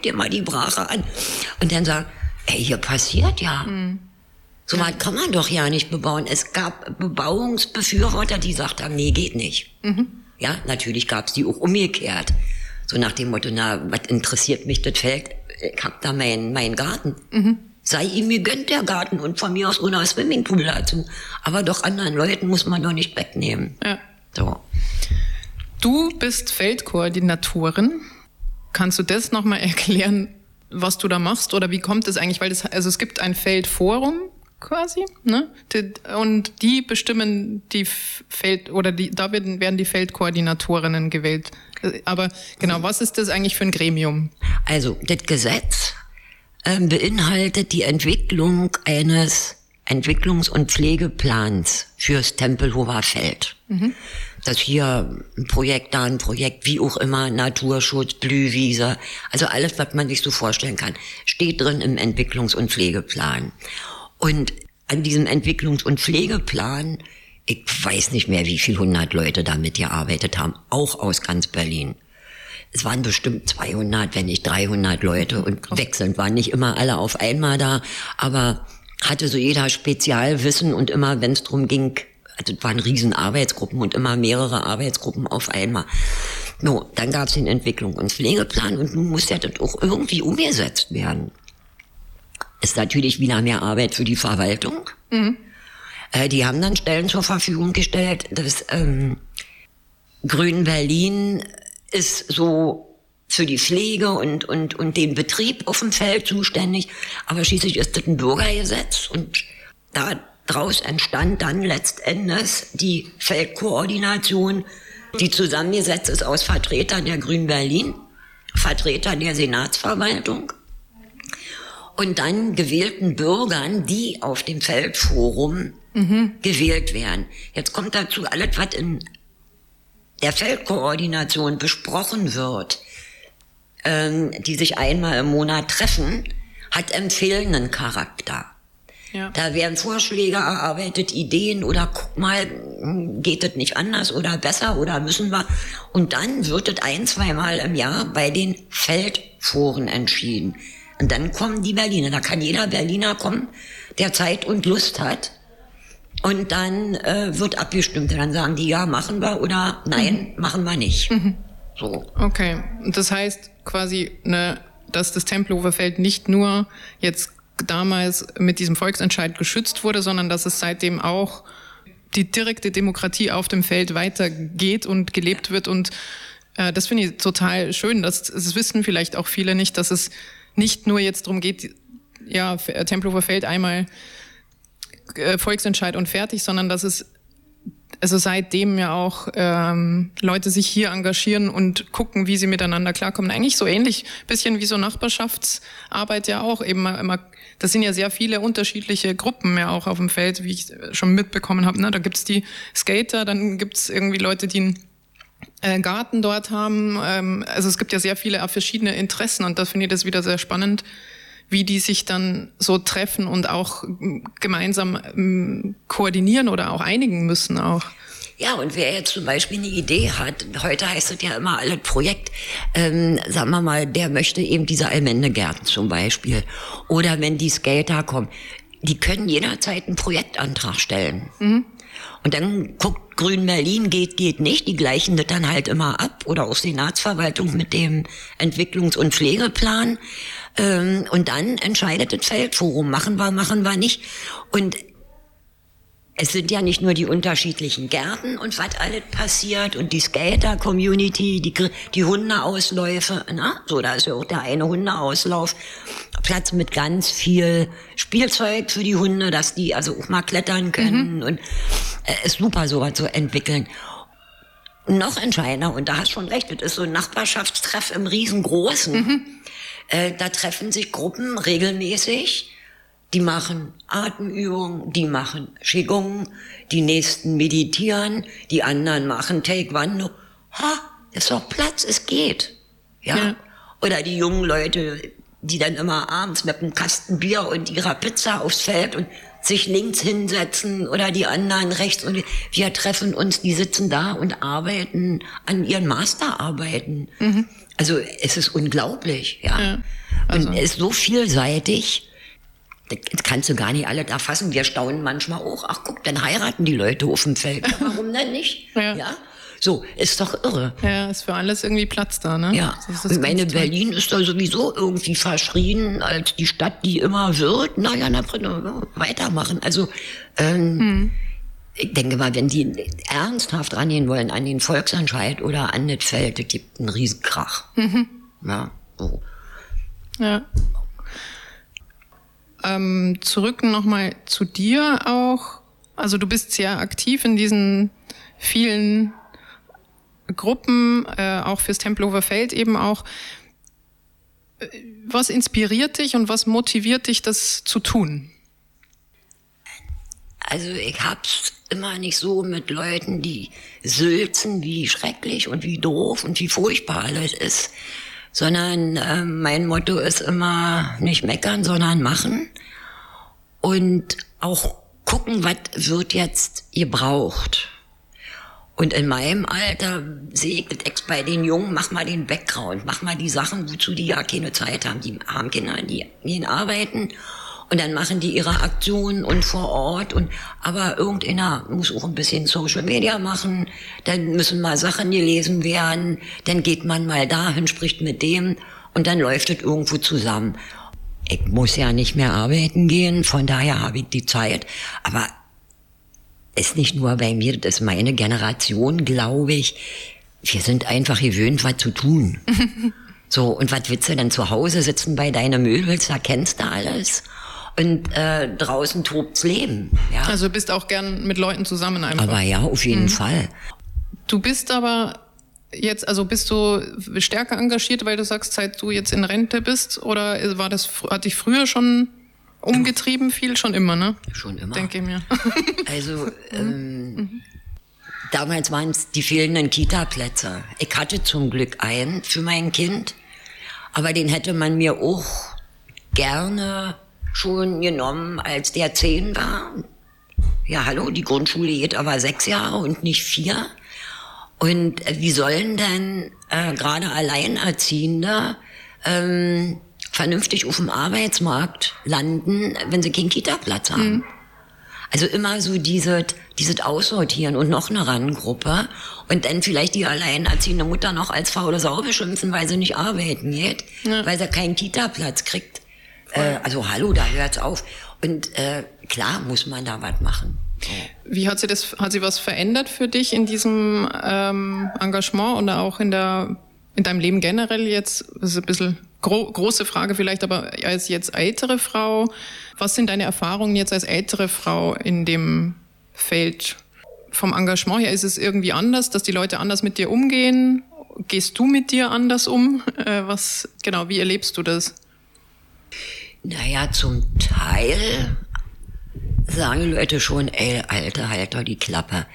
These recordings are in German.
dir mal die Brache an. Und dann sagen, ey, hier passiert ja. So weit kann man doch ja nicht bebauen. Es gab Bebauungsbefürworter, die gesagt haben, nee, geht nicht. Ja, natürlich gab es die auch umgekehrt. So nach dem Motto, na, was interessiert mich das Feld? Ich hab da meinen Garten. Sei ihm gegönnt, der Garten, und von mir aus ohne Swimmingpool dazu. Aber doch anderen Leuten muss man doch nicht wegnehmen. Ja. So. Du bist Feldkoordinatorin. Kannst du das nochmal erklären, was du da machst? Oder wie kommt es eigentlich? Weil es gibt ein Feldforum quasi, ne? Und die bestimmen die da werden die Feldkoordinatorinnen gewählt. Aber genau, was ist das eigentlich für ein Gremium? Also, das Gesetz beinhaltet die Entwicklung eines Entwicklungs- und Pflegeplans fürs Tempelhofer Feld. Das hier ein Projekt, da ein Projekt, wie auch immer, Naturschutz, Blühwiese, also alles, was man sich so vorstellen kann, steht drin im Entwicklungs- und Pflegeplan. Und an diesem Entwicklungs- und Pflegeplan, ich weiß nicht mehr, wie viel 100 Leute damit gearbeitet haben, auch aus ganz Berlin. Es waren bestimmt 200, wenn nicht 300 Leute, und wechselnd waren nicht immer alle auf einmal da, aber hatte so jeder Spezialwissen, und immer, wenn es drum ging, also es waren riesen Arbeitsgruppen und immer mehrere Arbeitsgruppen auf einmal. No, dann gab es den Entwicklung- und Pflegeplan, und nun muss ja das auch irgendwie umgesetzt werden. Ist natürlich wieder mehr Arbeit für die Verwaltung. Die haben dann Stellen zur Verfügung gestellt. Das Grün Berlin ist so für die Pflege und den Betrieb auf dem Feld zuständig. Aber schließlich ist das ein Bürgergesetz, und daraus entstand dann letztendlich die Feldkoordination, die zusammengesetzt ist aus Vertretern der Grün Berlin, Vertretern der Senatsverwaltung und dann gewählten Bürgern, die auf dem Feldforum gewählt werden. Jetzt kommt dazu alles, was in der Feldkoordination besprochen wird, die sich einmal im Monat treffen, hat empfehlenden Charakter. Ja. Da werden Vorschläge erarbeitet, Ideen, oder guck mal, geht das nicht anders oder besser oder müssen wir? Und dann wird es 1-2 Mal im Jahr bei den Feldforen entschieden. Und dann kommen die Berliner. Da kann jeder Berliner kommen, der Zeit und Lust hat. Und dann wird abgestimmt. Dann sagen die, ja, machen wir, oder nein, machen wir nicht. So. Okay, und das heißt quasi, dass das Tempelhofer Feld nicht nur jetzt damals mit diesem Volksentscheid geschützt wurde, sondern dass es seitdem auch die direkte Demokratie auf dem Feld weitergeht und gelebt wird. Und das finde ich total schön. Das wissen vielleicht auch viele nicht, dass es nicht nur jetzt darum geht, ja, Tempelhofer Feld einmal Volksentscheid und fertig, sondern dass es also seitdem ja auch Leute sich hier engagieren und gucken, wie sie miteinander klarkommen. Eigentlich so ähnlich, bisschen wie so Nachbarschaftsarbeit ja auch. Eben immer, das sind ja sehr viele unterschiedliche Gruppen ja auch auf dem Feld, wie ich schon mitbekommen habe. Ne? Da gibt's die Skater, dann gibt's irgendwie Leute, die einen Garten dort haben. Also es gibt ja sehr viele verschiedene Interessen, und da finde ich das wieder sehr spannend, wie die sich dann so treffen und auch gemeinsam koordinieren oder auch einigen müssen auch. Ja, und wer jetzt zum Beispiel eine Idee hat, heute heißt es ja immer alles Projekt, sagen wir mal, der möchte eben diese Allmendegärten zum Beispiel. Oder wenn die Skater kommen, die können jederzeit einen Projektantrag stellen. Und dann guckt Grün Berlin, geht nicht, die gleichen das dann halt immer ab, oder auch Senatsverwaltung mit dem Entwicklungs- und Pflegeplan. Und dann entscheidet das Feldforum, machen wir nicht. Und es sind ja nicht nur die unterschiedlichen Gärten und was alles passiert und die Skater-Community, die Hundeausläufe, na? So, da ist ja auch der eine Hundeauslauf, Platz mit ganz viel Spielzeug für die Hunde, dass die also auch mal klettern können, und ist super, sowas zu entwickeln. Noch entscheidender, und da hast du schon recht, das ist so ein Nachbarschaftstreff im Riesengroßen. Da treffen sich Gruppen regelmäßig, die machen Atemübungen, die machen Qigong, die nächsten meditieren, die anderen machen Taekwondo. Ist doch Platz, es geht. Ja. Oder die jungen Leute, die dann immer abends mit einem Kasten Bier und ihrer Pizza aufs Feld und sich links hinsetzen, oder die anderen rechts, und wir treffen uns, die sitzen da und arbeiten an ihren Masterarbeiten. Also es ist unglaublich, ja. Also. Und es ist so vielseitig, das kannst du gar nicht alle erfassen. Wir staunen manchmal auch, ach guck, dann heiraten die Leute auf dem Feld. Ja, warum denn nicht? Ja. So, ist doch irre. Ja, ist für alles irgendwie Platz da, ne? Ja, ich meine, Berlin ist da sowieso irgendwie verschrien als die Stadt, die immer wird. Naja, weitermachen. Also, ich denke mal, wenn die ernsthaft rangehen wollen an den Volksentscheid oder an das Feld, es gibt einen Riesenkrach. Ja, so. Ja. Zurück nochmal zu dir auch. Also du bist sehr aktiv in diesen vielen Gruppen, auch fürs Tempelhofer Feld eben auch. Was inspiriert dich und was motiviert dich, das zu tun? Also ich hab's immer nicht so mit Leuten, die sülzen, wie schrecklich und wie doof und wie furchtbar alles ist, sondern mein Motto ist immer nicht meckern, sondern machen und auch gucken, was wird jetzt gebraucht. Und in meinem Alter sehe ich das bei den Jungen, mach mal den Background, mach mal die Sachen, wozu die ja keine Zeit haben. Die haben Kinder, die gehen arbeiten und dann machen die ihre Aktionen und vor Ort. Aber irgendeiner muss auch ein bisschen Social Media machen, dann müssen mal Sachen gelesen werden, dann geht man mal dahin, spricht mit dem und dann läuft es irgendwo zusammen. Ich muss ja nicht mehr arbeiten gehen, von daher habe ich die Zeit, aber ist nicht nur bei mir, das ist meine Generation, glaube ich. Wir sind einfach gewöhnt, was zu tun. So, und was willst du denn zu Hause sitzen bei deinen Möbels, da kennst du alles. Und draußen tobt's Leben. Ja? Also du bist auch gern mit Leuten zusammen einfach. Aber ja, auf jeden Fall. Du bist aber jetzt, also bist du stärker engagiert, weil du sagst, seit du jetzt in Rente bist? Oder hat dich früher schon umgetrieben viel? Schon immer, ne? Schon immer. Denke ich mir. Also, damals waren es die fehlenden Kita-Plätze. Ich hatte zum Glück einen für mein Kind, aber den hätte man mir auch gerne schon genommen, als der 10 war. Ja, hallo, die Grundschule geht aber 6 Jahre und nicht 4. Und wie sollen denn gerade Alleinerziehende vernünftig auf dem Arbeitsmarkt landen, wenn sie keinen Kita-Platz haben? Also immer so dieses Aussortieren und noch eine Randgruppe und dann vielleicht die alleinerziehende Mutter noch als faule Sau beschimpfen, weil sie nicht arbeiten geht, weil sie keinen Kita-Platz kriegt. Also hallo, da hört's auf. Und klar muss man da was machen. Wie hat sie was verändert für dich in diesem Engagement oder auch in deinem Leben generell jetzt? Das ist ein bisschen große Frage vielleicht, aber als jetzt ältere Frau, was sind deine Erfahrungen jetzt als ältere Frau in dem Feld? Vom Engagement her, ist es irgendwie anders, dass die Leute anders mit dir umgehen? Gehst du mit dir anders um? Wie erlebst du das? Naja, zum Teil sagen die Leute schon, ey, Alter, halt doch die Klappe.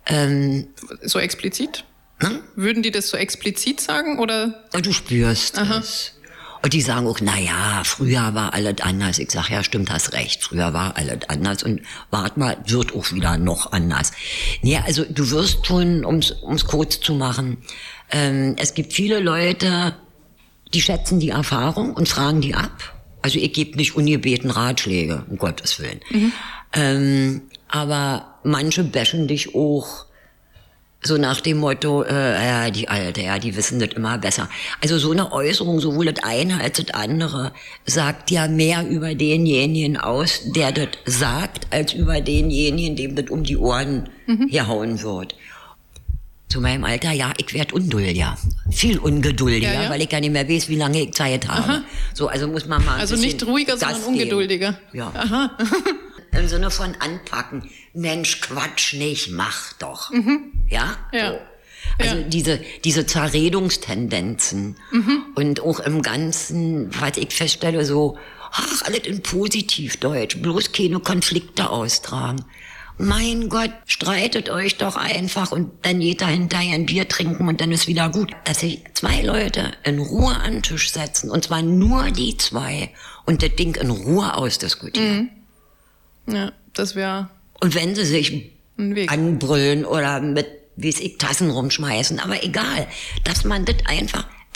So explizit? Würden die das so explizit sagen, oder? Du spürst es. Und die sagen auch, naja, früher war alles anders. Ich sag, ja, stimmt, hast recht, früher war alles anders und wart mal, wird auch wieder noch anders. Nee, also du wirst schon, um's kurz zu machen, es gibt viele Leute, die schätzen die Erfahrung und fragen die ab. Also ich gebe nicht ungebeten Ratschläge, um Gottes Willen. Aber manche bashen dich auch so nach dem Motto, die Alte, ja, die wissen das immer besser. Also so eine Äußerung, sowohl das eine als das andere, sagt ja mehr über denjenigen aus, der das sagt, als über denjenigen, dem das um die Ohren herhauen wird. Zu meinem Alter, ja, ich werd ungeduldiger. Viel ungeduldiger, weil ich ja nicht mehr weiß, wie lange ich Zeit habe. Aha. So, also muss man mal Also nicht ruhiger, sondern ungeduldiger. Ja. Aha. Im Sinne von anpacken. Mensch, Quatsch nicht, mach doch. Ja? Ja. So. Also diese Zerredungstendenzen. Und auch im Ganzen, was ich feststelle, so, ach, alles in Positivdeutsch, bloß keine Konflikte austragen. Mein Gott, streitet euch doch einfach und dann geht da hinterher ein Bier trinken und dann ist wieder gut. Dass sich 2 Leute in Ruhe an den Tisch setzen, und zwar nur die 2, und das Ding in Ruhe ausdiskutieren. Ja, das wäre. Und wenn sie sich anbrüllen oder mit, wie es ich, Tassen rumschmeißen, aber egal, dass man das einfach,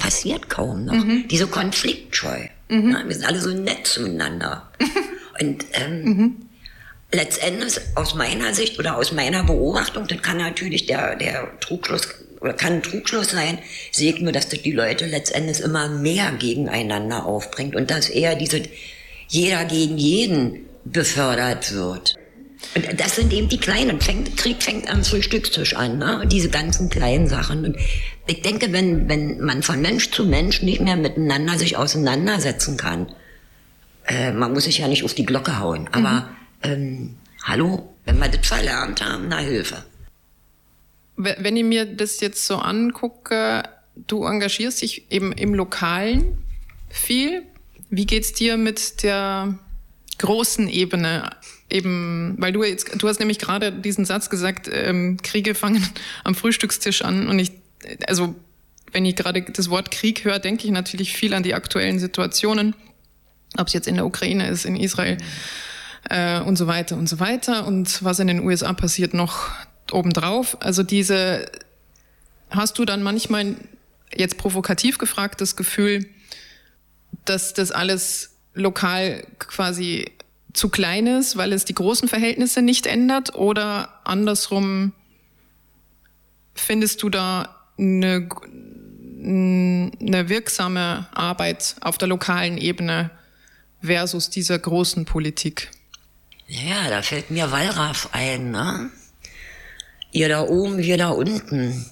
passiert kaum noch. Diese Konfliktscheu. Ja, wir sind alle so nett zueinander. Und letztendlich aus meiner Sicht oder aus meiner Beobachtung, das kann natürlich der Trugschluss oder kann ein Trugschluss sein, sehe ich nur, dass das die Leute letztendlich immer mehr gegeneinander aufbringt und dass eher jeder gegen jeden befördert wird. Und das sind eben die kleinen. Krieg fängt am Frühstückstisch an, ne? Diese ganzen kleinen Sachen. Und ich denke, wenn man von Mensch zu Mensch nicht mehr miteinander sich auseinandersetzen kann, man muss sich ja nicht auf die Glocke hauen, aber hallo, wenn wir das verlernt haben, na Hilfe. Wenn ich mir das jetzt so angucke, du engagierst dich eben im Lokalen viel. Wie geht's dir mit der großen Ebene? Eben, weil du hast nämlich gerade diesen Satz gesagt, Kriege fangen am Frühstückstisch an. Und wenn ich gerade das Wort Krieg höre, denke ich natürlich viel an die aktuellen Situationen. Ob es jetzt in der Ukraine ist, in Israel und so weiter und so weiter. Und was in den USA passiert noch obendrauf. Also hast du dann manchmal, jetzt provokativ gefragt, das Gefühl, dass das alles lokal quasi zu klein ist, weil es die großen Verhältnisse nicht ändert? Oder andersrum, findest du da eine wirksame Arbeit auf der lokalen Ebene versus dieser großen Politik? Ja, da fällt mir Wallraff ein, ne? Ihr da oben, wir da unten.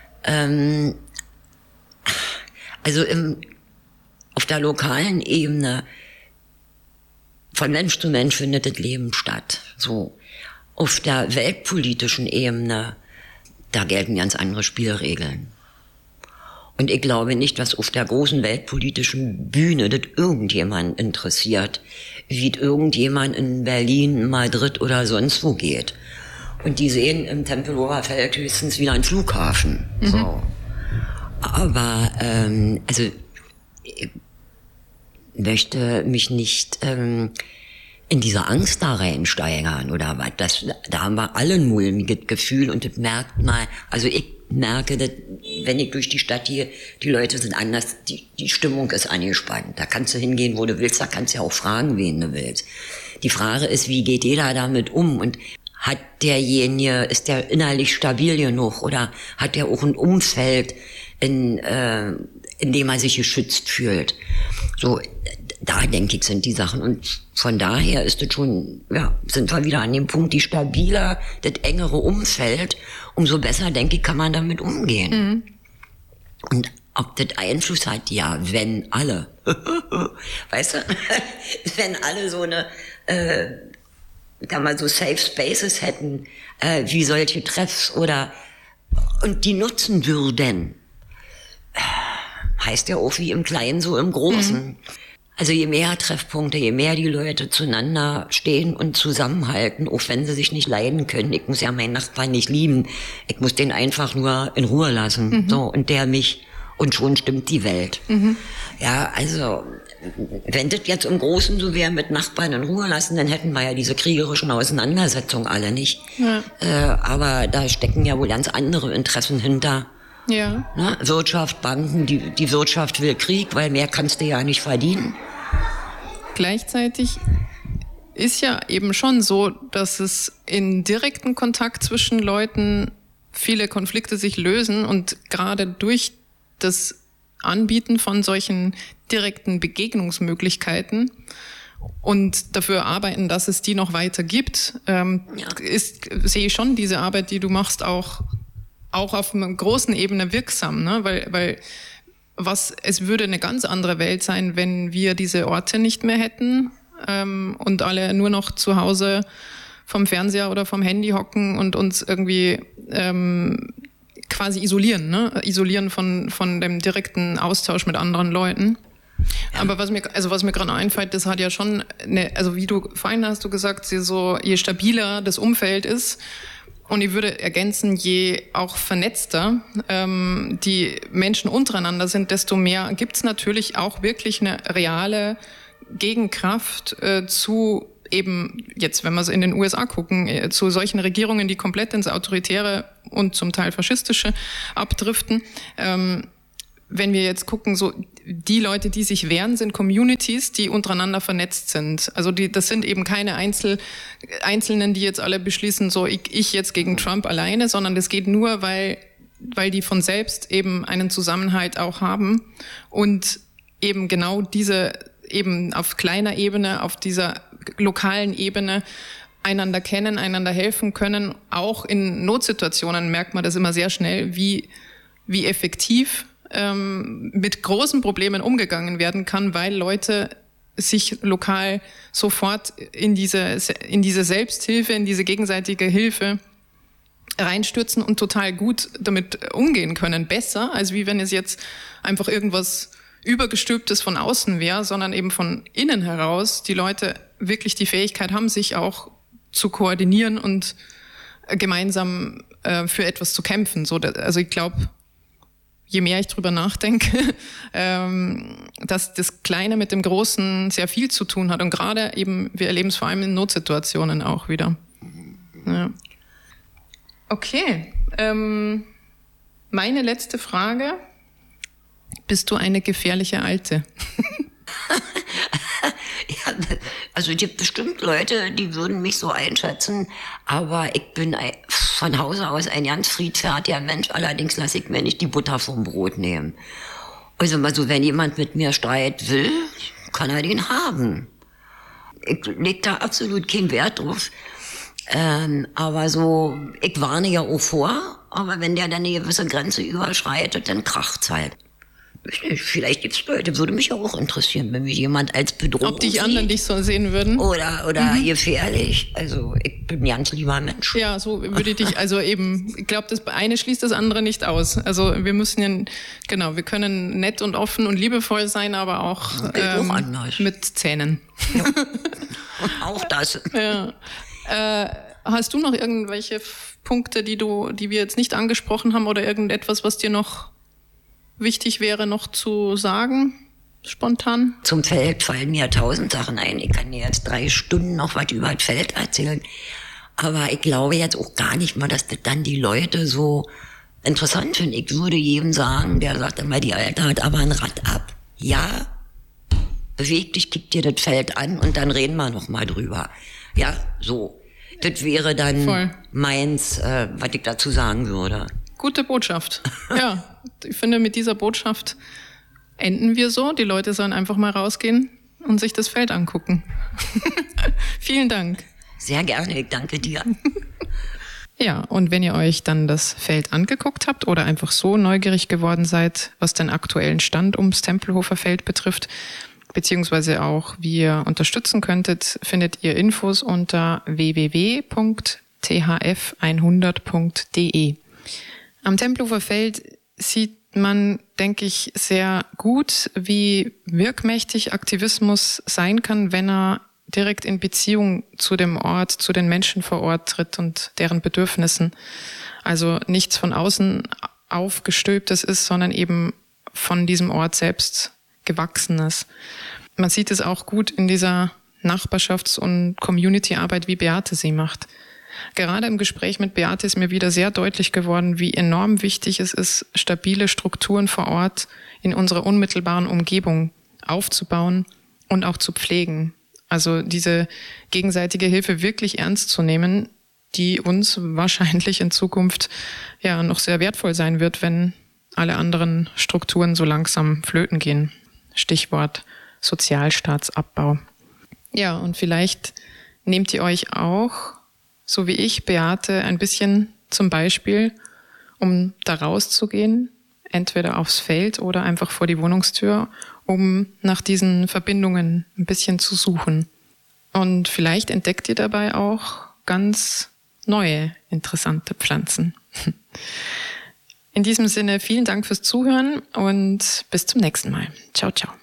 Also auf der lokalen Ebene, von Mensch zu Mensch findet das Leben statt. So. Auf der weltpolitischen Ebene, da gelten ganz andere Spielregeln. Und ich glaube nicht, dass auf der großen weltpolitischen Bühne das irgendjemand interessiert, wie es irgendjemand in Berlin, Madrid oder sonst wo geht. Und die sehen im Tempelhofer Feld höchstens wieder einen Flughafen. So. Aber ich möchte mich nicht in diese Angst da reinsteigern oder was. Da haben wir alle ein mulmiges Gefühl und das merkt man. Also ich merke, dass, wenn ich durch die Stadt gehe, die Leute sind anders, die Stimmung ist angespannt. Da kannst du hingehen, wo du willst, da kannst du ja auch fragen, wen du willst. Die Frage ist, wie geht jeder damit um und ist der innerlich stabil genug oder hat der auch ein Umfeld, in dem er sich geschützt fühlt? So, da denke ich, sind die Sachen. Und von daher ist es schon, ja, sind wir wieder an dem Punkt, je stabiler das engere Umfeld, umso besser, denke ich, kann man damit umgehen. Und ob das Einfluss hat, ja, wenn alle. Weißt du? Wenn alle so eine, da mal so Safe Spaces hätten, wie solche Treffs und die nutzen würden. Heißt ja auch wie im Kleinen, so im Großen. Also je mehr Treffpunkte, je mehr die Leute zueinander stehen und zusammenhalten, auch wenn sie sich nicht leiden können. Ich muss ja meinen Nachbarn nicht lieben. Ich muss den einfach nur in Ruhe lassen. So, und der mich. Und schon stimmt die Welt. Ja, also, wenn das jetzt im Großen so wäre, mit Nachbarn in Ruhe lassen, dann hätten wir ja diese kriegerischen Auseinandersetzungen alle nicht. Ja. Aber da stecken ja wohl ganz andere Interessen hinter. Ja. Ne? Wirtschaft, Banken, die Wirtschaft will Krieg, weil mehr kannst du ja nicht verdienen. Gleichzeitig ist ja eben schon so, dass es in direkten Kontakt zwischen Leuten viele Konflikte sich lösen und gerade durch das Anbieten von solchen direkten Begegnungsmöglichkeiten und dafür arbeiten, dass es die noch weiter gibt, sehe ich schon diese Arbeit, die du machst, auch auf einer großen Ebene wirksam, ne? Weil es würde eine ganz andere Welt sein, wenn wir diese Orte nicht mehr hätten und alle nur noch zu Hause vom Fernseher oder vom Handy hocken und uns irgendwie quasi isolieren, ne? Isolieren von dem direkten Austausch mit anderen Leuten. Ja. Aber was mir gerade einfällt, das hat ja schon also wie du vorhin hast du gesagt, je stabiler das Umfeld ist. Und ich würde ergänzen, je auch vernetzter die Menschen untereinander sind, desto mehr gibt's natürlich auch wirklich eine reale Gegenkraft zu eben jetzt, wenn wir in den USA gucken, zu solchen Regierungen, die komplett ins Autoritäre und zum Teil Faschistische abdriften. wenn wir jetzt gucken, so die Leute, die sich wehren, sind Communities, die untereinander vernetzt sind. Also das sind eben keine Einzelnen, die jetzt alle beschließen, so ich jetzt gegen Trump alleine, sondern das geht nur, weil die von selbst eben einen Zusammenhalt auch haben und eben genau diese eben auf kleiner Ebene, auf dieser lokalen Ebene einander kennen, einander helfen können. Auch in Notsituationen merkt man das immer sehr schnell, wie effektiv mit großen Problemen umgegangen werden kann, weil Leute sich lokal sofort in diese Selbsthilfe, in diese gegenseitige Hilfe reinstürzen und total gut damit umgehen können. Besser, als wie wenn es jetzt einfach irgendwas Übergestülptes von außen wäre, sondern eben von innen heraus die Leute wirklich die Fähigkeit haben, sich auch zu koordinieren und gemeinsam für etwas zu kämpfen. Also ich glaube, je mehr ich drüber nachdenke, dass das Kleine mit dem Großen sehr viel zu tun hat. Und gerade eben, wir erleben es vor allem in Notsituationen auch wieder. Ja. Okay, meine letzte Frage. Bist du eine gefährliche Alte? Ja, also es gibt bestimmt Leute, die würden mich so einschätzen, aber ich bin von Hause aus ein ganz friedfertiger Mensch, allerdings lasse ich mir nicht die Butter vom Brot nehmen. Also mal so, wenn jemand mit mir Streit will, kann er den haben. Ich leg da absolut keinen Wert drauf. Aber so, ich warne ja auch vor, aber wenn der dann eine gewisse Grenze überschreitet, dann kracht's halt. Vielleicht gibt's Leute, würde mich auch interessieren, wenn mich jemand als Bedrohung ob die anderen dich so sehen würden. Oder gefährlich. Also ich bin ein ganz lieber Mensch. Ja, so würde ich dich, also eben, ich glaube, das eine schließt das andere nicht aus. Also wir müssen ja, genau, wir können nett und offen und liebevoll sein, aber auch mit Zähnen. Ja. Auch das. Ja. Hast du noch irgendwelche Punkte, die wir jetzt nicht angesprochen haben oder irgendetwas, was dir noch wichtig wäre, noch zu sagen, spontan? Zum Feld fallen mir 1000 Sachen ein. Ich kann dir jetzt 3 Stunden noch was über das Feld erzählen. Aber ich glaube jetzt auch gar nicht mal, dass das dann die Leute so interessant finden. Ich würde jedem sagen, der sagt immer, die Alte hat aber ein Rad ab. Ja, beweg dich, kick dir das Feld an und dann reden wir noch mal drüber. Ja, so. Das wäre dann meins, was ich dazu sagen würde. Gute Botschaft. Ja, ich finde, mit dieser Botschaft enden wir so. Die Leute sollen einfach mal rausgehen und sich das Feld angucken. Vielen Dank. Sehr gerne, ich danke dir. Ja, und wenn ihr euch dann das Feld angeguckt habt oder einfach so neugierig geworden seid, was den aktuellen Stand ums Tempelhofer Feld betrifft, beziehungsweise auch, wie ihr unterstützen könntet, findet ihr Infos unter www.thf100.de. Am Tempelhofer Feld sieht man, denke ich, sehr gut, wie wirkmächtig Aktivismus sein kann, wenn er direkt in Beziehung zu dem Ort, zu den Menschen vor Ort tritt und deren Bedürfnissen. Also nichts von außen aufgestülptes ist, sondern eben von diesem Ort selbst gewachsenes. Man sieht es auch gut in dieser Nachbarschafts- und Community-Arbeit, wie Beate sie macht. Gerade im Gespräch mit Beate ist mir wieder sehr deutlich geworden, wie enorm wichtig es ist, stabile Strukturen vor Ort in unserer unmittelbaren Umgebung aufzubauen und auch zu pflegen. Also diese gegenseitige Hilfe wirklich ernst zu nehmen, die uns wahrscheinlich in Zukunft ja noch sehr wertvoll sein wird, wenn alle anderen Strukturen so langsam flöten gehen. Stichwort Sozialstaatsabbau. Ja, und vielleicht nehmt ihr euch auch, so wie ich, Beate, ein bisschen zum Beispiel, um da rauszugehen, entweder aufs Feld oder einfach vor die Wohnungstür, um nach diesen Verbindungen ein bisschen zu suchen. Und vielleicht entdeckt ihr dabei auch ganz neue, interessante Pflanzen. In diesem Sinne, vielen Dank fürs Zuhören und bis zum nächsten Mal. Ciao, ciao.